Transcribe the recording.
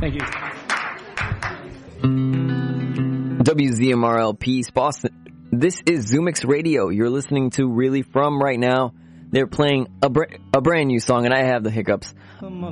Thank you. WZMRL Peace, Boston. This is Zoomix Radio. You're listening to Really From right now. They're playing a brand new song, and I have the hiccups.